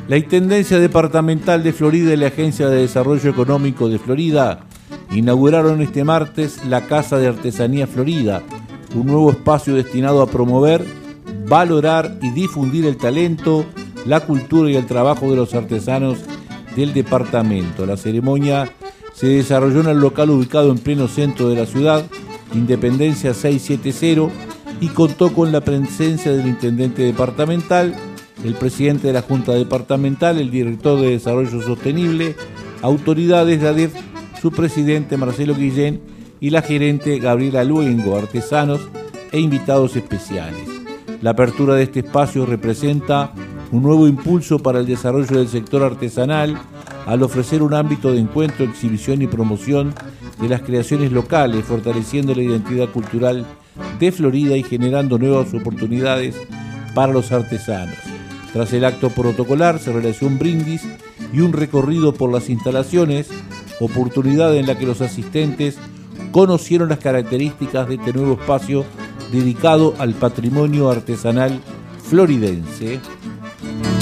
La Intendencia Departamental de Florida y la Agencia de Desarrollo Económico de Florida inauguraron este martes la Casa de Artesanía Florida, un nuevo espacio destinado a promover, valorar y difundir el talento, la cultura y el trabajo de los artesanos del departamento. La ceremonia se desarrolló en el local ubicado en pleno centro de la ciudad, Independencia 670, y contó con la presencia del intendente departamental, el presidente de la Junta Departamental, el director de Desarrollo Sostenible, autoridades de ADEF, su presidente Marcelo Guillén y la gerente Gabriela Luengo, artesanos e invitados especiales. La apertura de este espacio representa un nuevo impulso para el desarrollo del sector artesanal al ofrecer un ámbito de encuentro, exhibición y promoción de las creaciones locales, fortaleciendo la identidad cultural de Florida y generando nuevas oportunidades para los artesanos. Tras el acto protocolar se realizó un brindis y un recorrido por las instalaciones, oportunidad en la que los asistentes conocieron las características de este nuevo espacio dedicado al patrimonio artesanal floridense.